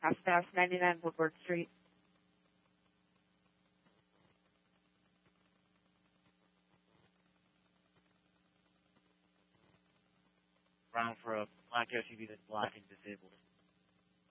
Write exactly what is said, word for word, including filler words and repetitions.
half past ninety-nine Woodward Street. Brown for a black S U V that's black and disabled.